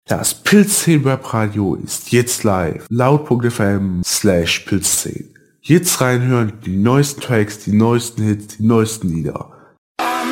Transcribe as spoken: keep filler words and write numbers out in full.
Das Pilzzehn Webradio ist jetzt live. Laut.fm slash Pilzzehn. Jetzt reinhören, die neuesten Tracks, die neuesten Hits, die neuesten Lieder.